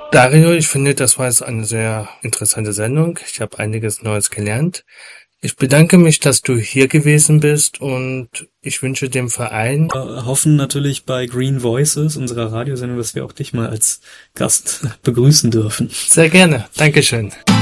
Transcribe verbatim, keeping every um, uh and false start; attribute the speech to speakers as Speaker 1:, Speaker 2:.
Speaker 1: Dario, ich finde, das war jetzt eine sehr interessante Sendung. Ich habe einiges Neues gelernt. Ich bedanke mich, dass du hier gewesen bist und ich wünsche dem Verein.
Speaker 2: Wir hoffen natürlich bei Green Voices, unserer Radiosendung, dass wir auch dich mal als Gast begrüßen dürfen.
Speaker 1: Sehr gerne. Dankeschön.